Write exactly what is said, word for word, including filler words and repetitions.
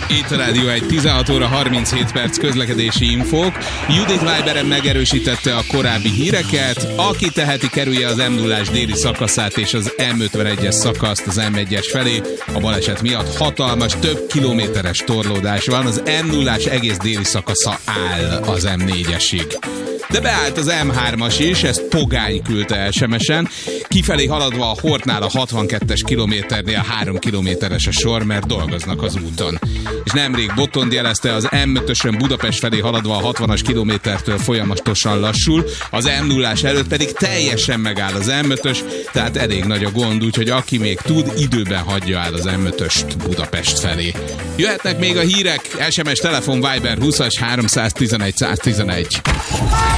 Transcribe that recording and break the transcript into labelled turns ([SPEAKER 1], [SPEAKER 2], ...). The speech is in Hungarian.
[SPEAKER 1] Itt a Rádió egy tizenhat óra harminchét perc közlekedési infók. Judit Weiberen megerősítette a korábbi híreket. Aki teheti, kerülje az em nullás déli szakaszát és az em ötvenegyes szakaszt az em egyes felé. A baleset miatt hatalmas, több kilométeres torlódás van. Az em nullás egész déli szakasza áll az em négyesig. De beállt az em hármas is, ezt Pogány küldte es em es-en. Kifelé haladva a Hortnál a hatvankettes kilométernél három kilométeres a sor, mert dolgoznak az úton. És nemrég Botond jelezte, az em ötösön Budapest felé haladva a hatvanas kilométertől folyamatosan lassul, az em nullás előtt pedig teljesen megáll az em ötös, tehát elég nagy a gond, úgyhogy aki még tud, időben hagyja el az em ötöst Budapest felé. Jöhetnek még a hírek, es em es, telefon, Viber húszas háromszáztizenegy száztizenegy.